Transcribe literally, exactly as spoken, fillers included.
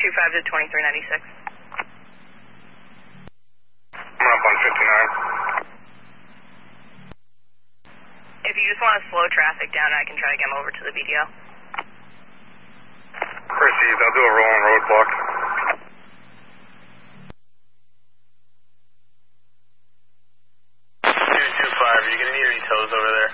two five to twenty-three ninety-six. I'm up on fifty-nine. If you just want to slow traffic down, I can try to get him over to the B D O. Proceed, I'll do a rolling roadblock. two two five, are you going to need any tows over there?